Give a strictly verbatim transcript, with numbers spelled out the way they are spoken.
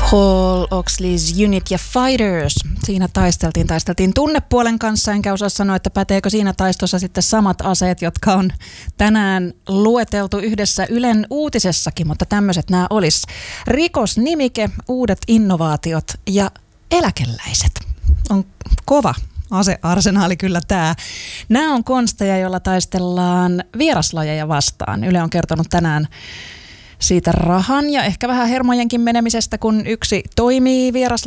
Paul Oaksleys Unit ja Fighters. Siinä taisteltiin, taisteltiin tunnepuolen kanssa, enkä osaa sanoa, että päteekö siinä taistossa sitten samat aseet, jotka on tänään lueteltu yhdessä Ylen uutisessakin, mutta tämmöiset nämä olis. Rikosnimike, uudet innovaatiot ja eläkeläiset. On kova asearsenaali kyllä tämä. Nämä on konsteja, joilla taistellaan vieraslajeja vastaan. Yle on kertonut tänään siitä rahan ja ehkä vähän hermojenkin menemisestä, kun yksi toimii vieraslajeja